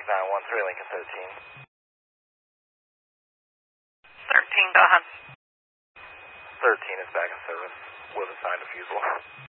913 Lincoln 13. 13, go ahead. 13 is back in service with assigned defusal.